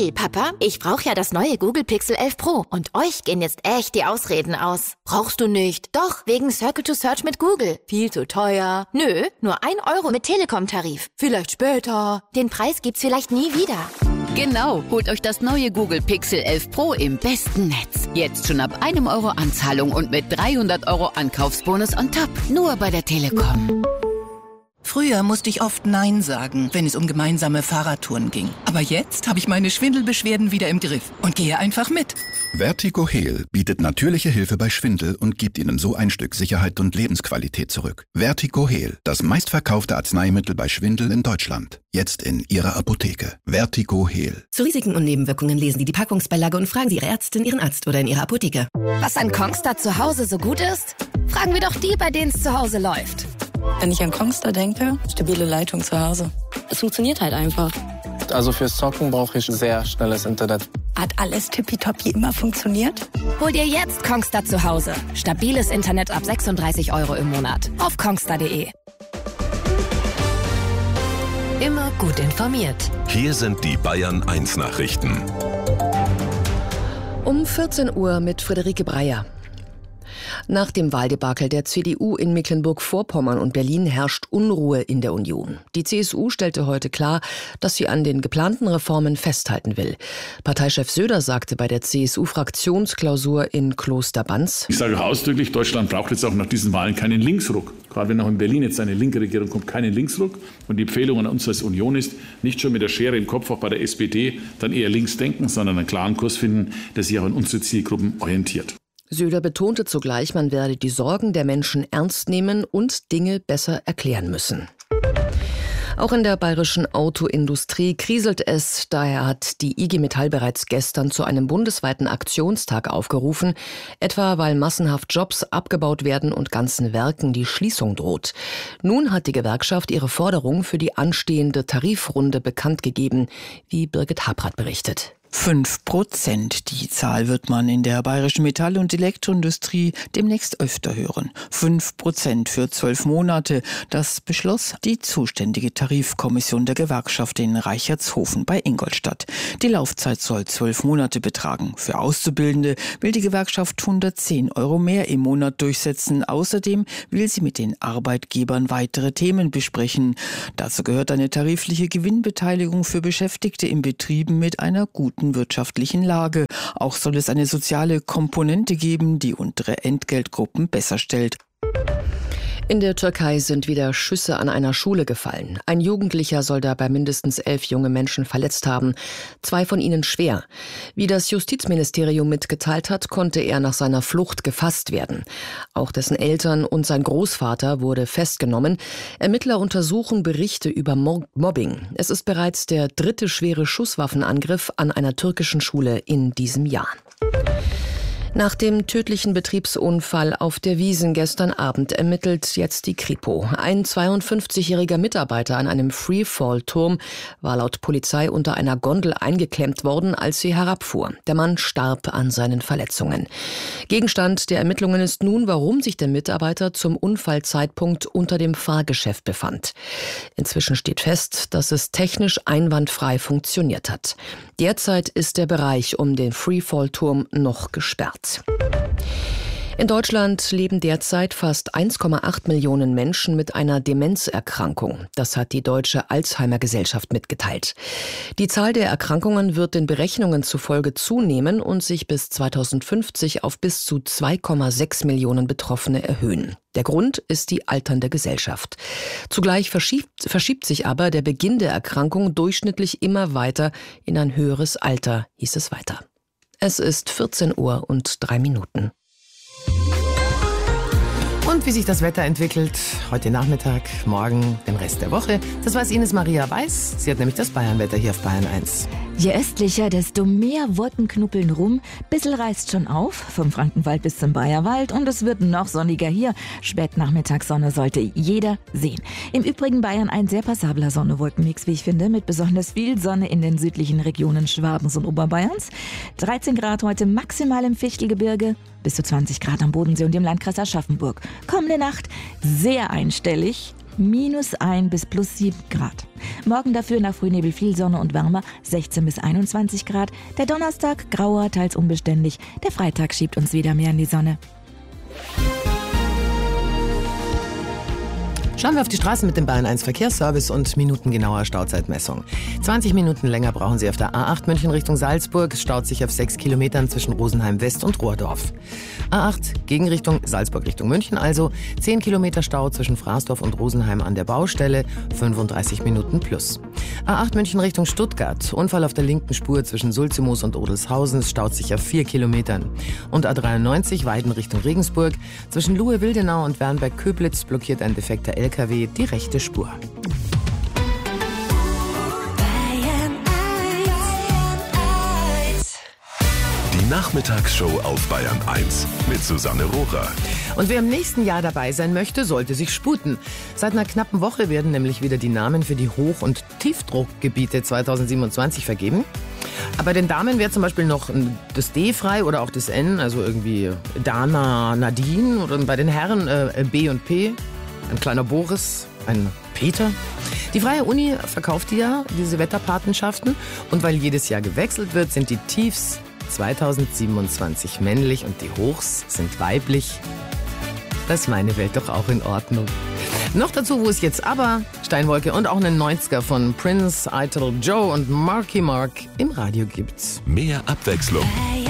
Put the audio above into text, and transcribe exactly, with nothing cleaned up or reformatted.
Schatzi, Papa, ich brauche ja das neue Google Pixel elf Pro und euch gehen jetzt echt die Ausreden aus. Brauchst du nicht? Doch, wegen Circle to Search mit Google. Viel zu teuer. Nö, nur ein Euro mit Telekom-Tarif. Vielleicht später. Den Preis gibt's vielleicht nie wieder. Genau, holt euch das neue Google Pixel elf Pro im besten Netz. Jetzt schon ab einem Euro Anzahlung und mit dreihundert Euro Ankaufsbonus on top. Nur bei der Telekom. Früher musste ich oft Nein sagen, wenn es um gemeinsame Fahrradtouren ging. Aber jetzt habe ich meine Schwindelbeschwerden wieder im Griff und gehe einfach mit. Vertigo Heal bietet natürliche Hilfe bei Schwindel und gibt Ihnen so ein Stück Sicherheit und Lebensqualität zurück. Vertigo Heal, das meistverkaufte Arzneimittel bei Schwindel in Deutschland. Jetzt in Ihrer Apotheke. Vertigo Heal. Zu Risiken und Nebenwirkungen lesen Sie die Packungsbeilage und fragen Sie Ihre Ärztin, Ihren Arzt oder in Ihrer Apotheke. Was an Kongstar zu Hause so gut ist? Fragen wir doch die, bei denen es zu Hause läuft. Wenn ich an Kongstar denke, stabile Leitung zu Hause. Es funktioniert halt einfach. Also fürs Zocken brauche ich sehr schnelles Internet. Hat alles tippitoppi immer funktioniert? Hol dir jetzt Kongstar zu Hause. Stabiles Internet ab sechsunddreißig Euro im Monat. Auf kongstar punkt de. Immer gut informiert. Hier sind die Bayern eins Nachrichten. Um vierzehn Uhr mit Friederike Breyer. Nach dem Wahldebakel der C D U in Mecklenburg-Vorpommern und Berlin herrscht Unruhe in der Union. Die C S U stellte heute klar, dass sie an den geplanten Reformen festhalten will. Parteichef Söder sagte bei der C S U-Fraktionsklausur in Klosterbanz: Ich sage auch ausdrücklich, Deutschland braucht jetzt auch nach diesen Wahlen keinen Linksruck. Gerade wenn auch in Berlin jetzt eine linke Regierung kommt, keinen Linksruck. Und die Empfehlung an uns als Union ist, nicht schon mit der Schere im Kopf auch bei der S P D dann eher links denken, sondern einen klaren Kurs finden, der sich auch an unsere Zielgruppen orientiert. Söder betonte zugleich, man werde die Sorgen der Menschen ernst nehmen und Dinge besser erklären müssen. Auch in der bayerischen Autoindustrie kriselt es. Daher hat die I G Metall bereits gestern zu einem bundesweiten Aktionstag aufgerufen, etwa weil massenhaft Jobs abgebaut werden und ganzen Werken die Schließung droht. Nun hat die Gewerkschaft ihre Forderung für die anstehende Tarifrunde bekannt gegeben, wie Birgit Habrath berichtet. Fünf Prozent. Die Zahl wird man in der bayerischen Metall- und Elektroindustrie demnächst öfter hören. Fünf Prozent für zwölf Monate. Das beschloss die zuständige Tarifkommission der Gewerkschaft in Reichertshofen bei Ingolstadt. Die Laufzeit soll zwölf Monate betragen. Für Auszubildende will die Gewerkschaft hundertzehn Euro mehr im Monat durchsetzen. Außerdem will sie mit den Arbeitgebern weitere Themen besprechen. Dazu gehört eine tarifliche Gewinnbeteiligung für Beschäftigte in Betrieben mit einer guten wirtschaftlichen Lage. Auch soll es eine soziale Komponente geben, die untere Entgeltgruppen besser stellt. In der Türkei sind wieder Schüsse an einer Schule gefallen. Ein Jugendlicher soll dabei mindestens elf junge Menschen verletzt haben, zwei von ihnen schwer. Wie das Justizministerium mitgeteilt hat, konnte er nach seiner Flucht gefasst werden. Auch dessen Eltern und sein Großvater wurde festgenommen. Ermittler untersuchen Berichte über Mobbing. Es ist bereits der dritte schwere Schusswaffenangriff an einer türkischen Schule in diesem Jahr. Nach dem tödlichen Betriebsunfall auf der Wiesn gestern Abend ermittelt jetzt die Kripo. Ein zweiundfünfzigjähriger Mitarbeiter an einem Freefall-Turm war laut Polizei unter einer Gondel eingeklemmt worden, als sie herabfuhr. Der Mann starb an seinen Verletzungen. Gegenstand der Ermittlungen ist nun, warum sich der Mitarbeiter zum Unfallzeitpunkt unter dem Fahrgeschäft befand. Inzwischen steht fest, dass es technisch einwandfrei funktioniert hat. Derzeit ist der Bereich um den Freefall-Turm noch gesperrt. In Deutschland leben derzeit fast eins Komma acht Millionen Menschen mit einer Demenzerkrankung. Das hat die Deutsche Alzheimer-Gesellschaft mitgeteilt. Die Zahl der Erkrankungen wird den Berechnungen zufolge zunehmen und sich bis zweitausendfünfzig auf bis zu zwei Komma sechs Millionen Betroffene erhöhen. Der Grund ist die alternde Gesellschaft. Zugleich verschiebt, verschiebt sich aber der Beginn der Erkrankung durchschnittlich immer weiter in ein höheres Alter, hieß es weiter. Es ist vierzehn Uhr und drei Minuten. Und wie sich das Wetter entwickelt, heute Nachmittag, morgen, den Rest der Woche, das weiß Ines Maria Weiß. Sie hat nämlich das Bayernwetter hier auf Bayern eins. Je östlicher, desto mehr Wolken knuppeln rum. Bissl reißt schon auf, vom Frankenwald bis zum Bayerwald. Und es wird noch sonniger hier. Spätnachmittagssonne sollte jeder sehen. Im Übrigen Bayern ein sehr passabler Sonne-Wolkenmix, wie ich finde, mit besonders viel Sonne in den südlichen Regionen Schwabens und Oberbayerns. dreizehn Grad heute maximal im Fichtelgebirge, bis zu zwanzig Grad am Bodensee und im Landkreis Aschaffenburg. Kommende Nacht sehr einstellig. minus ein bis plus sieben Grad. Morgen dafür nach Frühnebel viel Sonne und wärmer, sechzehn bis einundzwanzig Grad. Der Donnerstag grauer, teils unbeständig. Der Freitag schiebt uns wieder mehr in die Sonne. Schauen wir auf die Straßen mit dem Bayern eins Verkehrsservice und minutengenauer Stauzeitmessung. zwanzig Minuten länger brauchen Sie auf der A acht München Richtung Salzburg. Es staut sich auf sechs Kilometern zwischen Rosenheim West und Rohrdorf. A acht Gegenrichtung Salzburg Richtung München also. zehn Kilometer Stau zwischen Fraßdorf und Rosenheim an der Baustelle. fünfunddreißig Minuten plus. A acht München Richtung Stuttgart. Unfall auf der linken Spur zwischen Sulzimoos und Odelshausen. Es staut sich auf vier Kilometern. Und A dreiundneunzig Weiden Richtung Regensburg. Zwischen Luhe-Wildenau und Wernberg-Köblitz blockiert ein defekter L K W die rechte Spur. Die Nachmittagsshow auf Bayern eins mit Susanne Rohrer. Und wer im nächsten Jahr dabei sein möchte, sollte sich sputen. Seit einer knappen Woche werden nämlich wieder die Namen für die Hoch- und Tiefdruckgebiete zweitausendsiebenundzwanzig vergeben. Aber den Damen wäre zum Beispiel noch das D frei oder auch das N, also irgendwie Dana, Nadine, oder bei den Herren äh, B und P. Ein kleiner Boris, ein Peter. Die Freie Uni verkauft die ja, diese Wetterpatenschaften. Und weil jedes Jahr gewechselt wird, sind die Tiefs zweitausendsiebenundzwanzig männlich und die Hochs sind weiblich. Das ist meine Welt doch auch in Ordnung. Noch dazu, wo es jetzt aber Steinwolke und auch einen neunziger von Prince, Idol Joe und Marky Mark im Radio gibt. Mehr Abwechslung